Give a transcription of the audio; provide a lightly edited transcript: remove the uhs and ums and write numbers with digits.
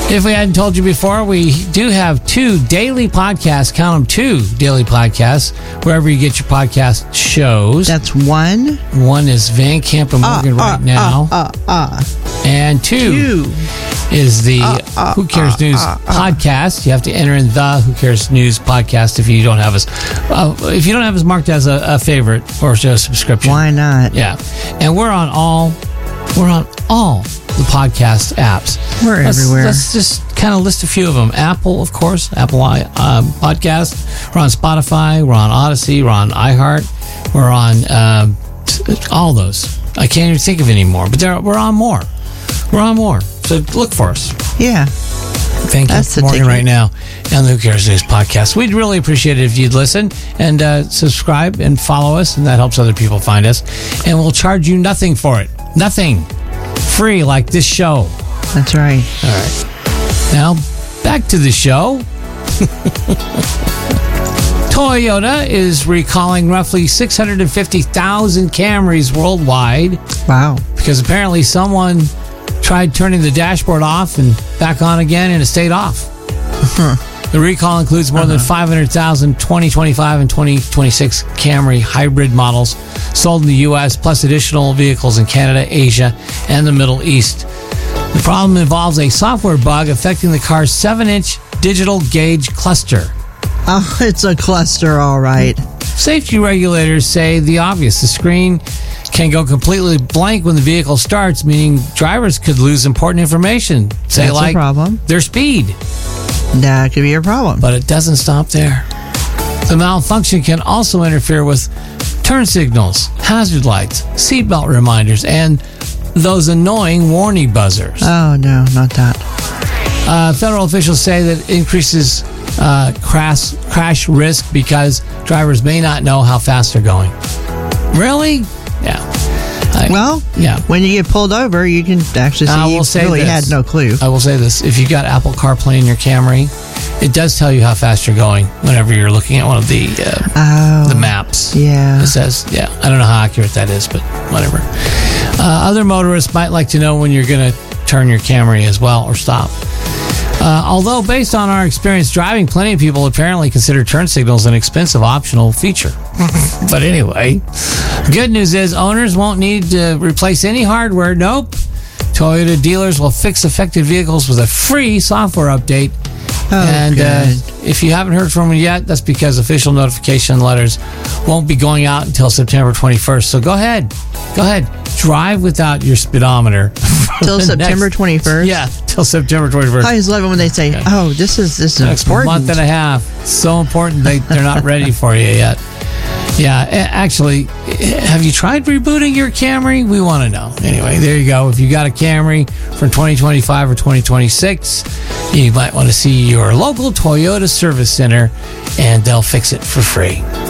If we hadn't told you before, we do have 2 daily podcasts. Count them, 2 daily podcasts, wherever you get your podcast shows. That's 1. 1 is Van Camp and Morgan right now. And 2 is the Who Cares News podcast. You have to enter in the Who Cares News podcast if you don't have us. If you don't have us marked as a favorite or a subscription. Why not? Yeah, and we're on all the podcast apps. We're everywhere. Let's just kind of list a few of them. Apple, of course, Apple Podcast. We're on Spotify. We're on Odyssey. We're on iHeart. We're on all those. I can't even think of any more, but we're on more. We're on more. So look for us. Yeah. Thank you for Morgan right now on the Who Cares News podcast. We'd really appreciate it if you'd listen and subscribe and follow us, and that helps other people find us. And we'll charge you nothing for it. Nothing. Free, like this show. That's right. All right. Now, back to the show. Toyota is recalling roughly 650,000 Camrys worldwide. Wow. Because apparently someone tried turning the dashboard off and back on again, and it stayed off. The recall includes more than 500,000 2025 and 2026 Camry hybrid models sold in the U.S., plus additional vehicles in Canada, Asia, and the Middle East. The problem involves a software bug affecting the car's 7-inch digital gauge cluster. Oh, it's a cluster, all right. Safety regulators say the obvious. The screen can go completely blank when the vehicle starts, meaning drivers could lose important information. Say, That's like a problem. Their speed. That could be a problem. But it doesn't stop there. The malfunction can also interfere with turn signals, hazard lights, seatbelt reminders, and those annoying warning buzzers. Oh, no, not that. Federal officials say that it increases crash risk because drivers may not know how fast they're going. Really? Yeah. When you get pulled over, you can actually see you really had no clue. I will say this. If you got Apple CarPlay in your Camry, it does tell you how fast you're going whenever you're looking at one of the maps. Yeah. It says, I don't know how accurate that is, but whatever. Other motorists might like to know when you're going to turn your Camry as well or stop. Although, based on our experience driving, plenty of people apparently consider turn signals an expensive optional feature. But anyway, good news is owners won't need to replace any hardware. Nope. Toyota dealers will fix affected vehicles with a free software update. If you haven't heard from them yet, that's because official notification letters won't be going out until September 21st. So go ahead. Drive without your speedometer. Till September 21st? Yeah, till September 21st. I just love it when they say, this is next important. Month and a half. It's so important they're not ready for you yet. Yeah, actually, have you tried rebooting your Camry? We want to know. Anyway, there you go. If you got a Camry from 2025 or 2026, you might want to see your local Toyota service center, and they'll fix it for free.